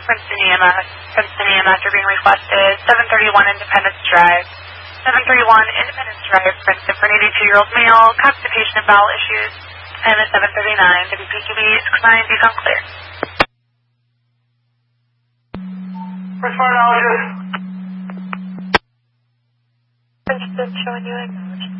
Princeton EMS are being requested. 731 Independence Drive. 731 Independence Drive, Princeton, for an 82-year-old male, constipation and bowel issues. And a 739 WPQB 69, become clear. First part, allergist. Princeton showing you acknowledged.